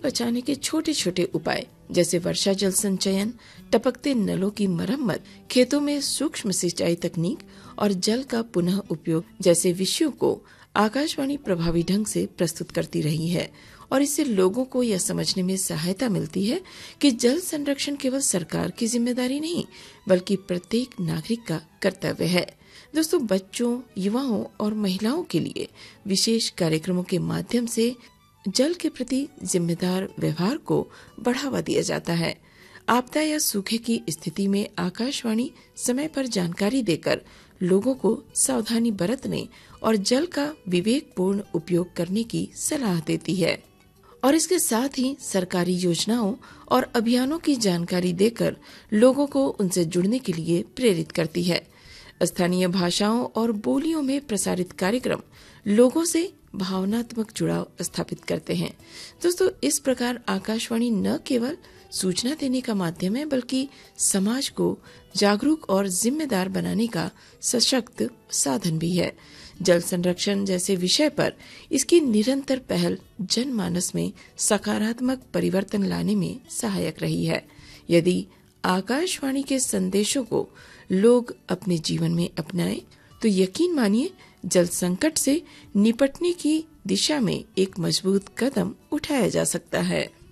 बचाने के छोटे छोटे उपाय जैसे वर्षा जल संचयन, टपकते नलों की मरम्मत, खेतों में सूक्ष्म सिंचाई तकनीक और जल का पुनः उपयोग जैसे विषयों को आकाशवाणी प्रभावी ढंग से प्रस्तुत करती रही है और इससे लोगों को यह समझने में सहायता मिलती है कि जल संरक्षण केवल सरकार की जिम्मेदारी नहीं बल्कि प्रत्येक नागरिक का कर्तव्य है। दोस्तों, बच्चों, युवाओं और महिलाओं के लिए विशेष कार्यक्रमों के माध्यम से जल के प्रति जिम्मेदार व्यवहार को बढ़ावा दिया जाता है। आपदा या सूखे की स्थिति में आकाशवाणी समय पर जानकारी देकर लोगों को सावधानी बरतने और जल का विवेकपूर्ण उपयोग करने की सलाह देती है और इसके साथ ही सरकारी योजनाओं और अभियानों की जानकारी देकर लोगों को उनसे जुड़ने के लिए प्रेरित करती है। स्थानीय भाषाओं और बोलियों में प्रसारित कार्यक्रम लोगों से भावनात्मक जुड़ाव स्थापित करते हैं। दोस्तों, इस प्रकार आकाशवाणी न केवल सूचना देने का माध्यम है बल्कि समाज को जागरूक और जिम्मेदार बनाने का सशक्त साधन भी है। जल संरक्षण जैसे विषय पर इसकी निरंतर पहल जनमानस में सकारात्मक परिवर्तन लाने में सहायक रही है। यदि आकाशवाणी के संदेशों को लोग अपने जीवन में अपनाएं तो यकीन मानिए जल संकट से निपटने की दिशा में एक मजबूत कदम उठाया जा सकता है।